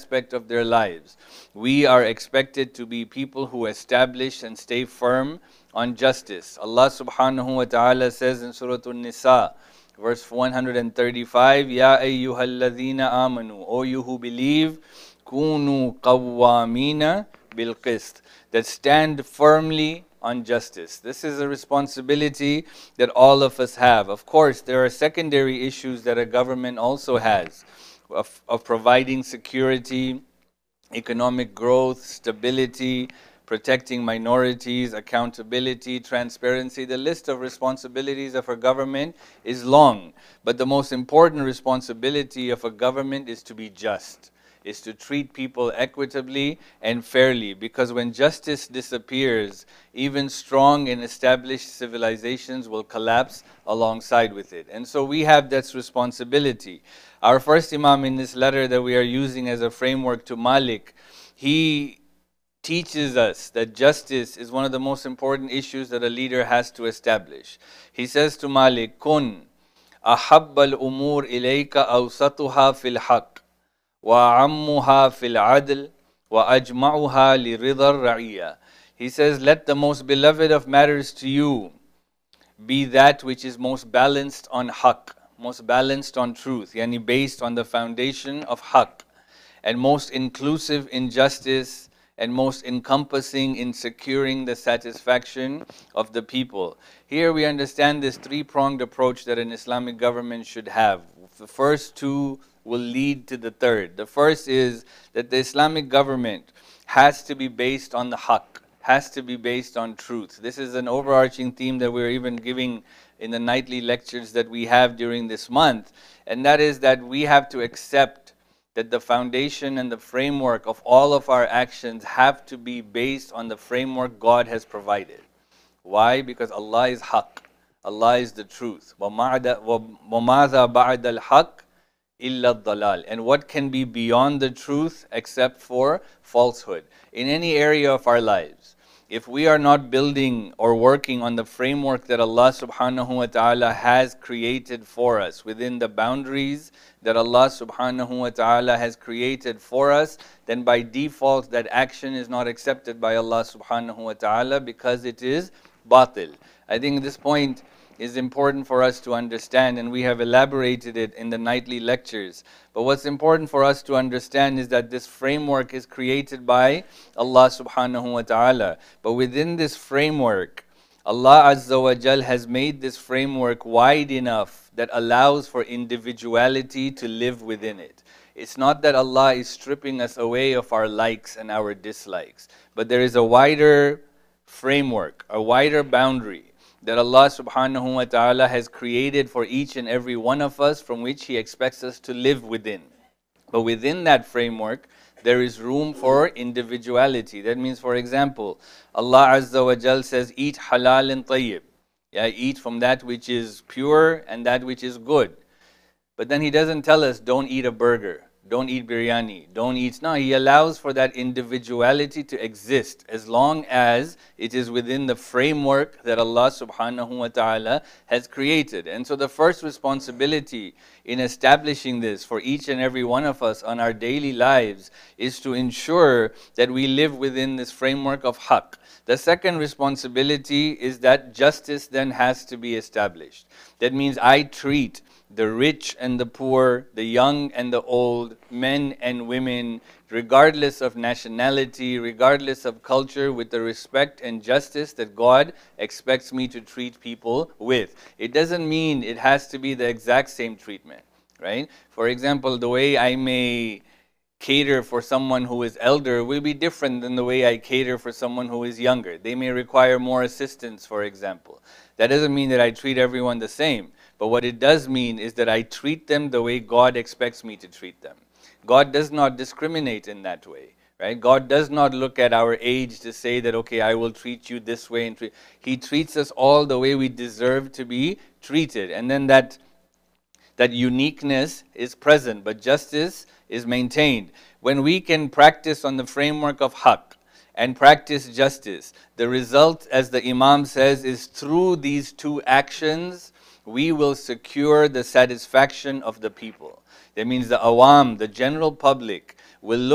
aspect of their lives. We are expected to be people who establish and stay firm on justice. Allah subhanahu wa ta'ala says in Surah An-Nisa, verse 135, Ya ayyuhalladhina amanu, O you who believe, kunu qawwamina bil qist, that stand firmly on justice. This is a responsibility that all of us have. Of course, there are secondary issues that a government also has of providing security, economic growth, stability, protecting minorities, accountability, transparency. The list of responsibilities of a government is long, but the most important responsibility of a government is to be just, is to treat people equitably and fairly, because when justice disappears, even strong and established civilizations will collapse alongside with it. And so we have that responsibility. Our first Imam in this letter that we are using as a framework to Malik, he teaches us that justice is one of the most important issues that a leader has to establish. He says to Malik, Kun ahabbal umur ilayka awsatuha fil haqq وَعَمُّهَا فِي الْعَدْلِ وَأَجْمَعُهَا لِرِضَى الرَّعِيَّةِ. He says, let the most beloved of matters to you be that which is most balanced on haqq, most balanced on truth, yani based on the foundation of haqq, and most inclusive in justice, and most encompassing in securing the satisfaction of the people. Here we understand this three-pronged approach that an Islamic government should have. The first two will lead to the third. The first is that the Islamic government has to be based on the haqq, has to be based on truth. This is an overarching theme that we're even giving in the nightly lectures that we have during this month, and that is that we have to accept that the foundation and the framework of all of our actions have to be based on the framework God has provided. Why? Because Allah is haqq. Allah is the truth. وَمَاذَا بَعْدَ الْحَقِّ إِلَّا الضَّلَالِ. And what can be beyond the truth except for falsehood? In any area of our lives, if we are not building or working on the framework that Allah subhanahu wa ta'ala has created for us, within the boundaries that Allah subhanahu wa ta'ala has created for us, then by default that action is not accepted by Allah subhanahu wa ta'ala, because it is batil. I think this point is important for us to understand, and we have elaborated it in the nightly lectures. But what's important for us to understand is that this framework is created by Allah subhanahu wa ta'ala. But within this framework, Allah Azza wa Jal has made this framework wide enough that allows for individuality to live within it. It's not that Allah is stripping us away of our likes and our dislikes, but there is a wider framework, a wider boundary that Allah subhanahu wa ta'ala has created for each and every one of us, from which He expects us to live within. But within that framework, there is room for individuality. That means, for example, Allah Azza wa Jal says, eat halal and tayyib. Yeah, eat from that which is pure and that which is good. But then He doesn't tell us, don't eat a burger, don't eat biryani, don't eat. No, He allows for that individuality to exist as long as it is within the framework that Allah subhanahu wa ta'ala has created. And so the first responsibility in establishing this for each and every one of us on our daily lives is to ensure that we live within this framework of haqq. The second responsibility is that justice then has to be established. That means I treat the rich and the poor, the young and the old, men and women, regardless of nationality, regardless of culture, with the respect and justice that God expects me to treat people with. It doesn't mean it has to be the exact same treatment, right? For example, the way I may cater for someone who is elder will be different than the way I cater for someone who is younger. They may require more assistance, for example. That doesn't mean that I treat everyone the same. But what it does mean is that I treat them the way God expects me to treat them. God does not discriminate in that way, right? God does not look at our age to say that, okay, I will treat you this way. And He treats us all the way we deserve to be treated. And then that uniqueness is present, but justice is maintained. When we can practice on the framework of haqq and practice justice, the result, as the Imam says, is through these two actions, we will secure the satisfaction of the people. That means the awam, the general public, will look